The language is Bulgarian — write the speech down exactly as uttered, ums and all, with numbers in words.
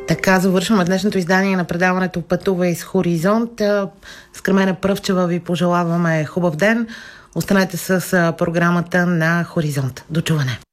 Така завършваме днешното издание на предаването Пътувай с Хоризонт. С Кремена Пръвчева ви пожелаваме хубав ден. Останете с програмата на Хоризонт. До чуване!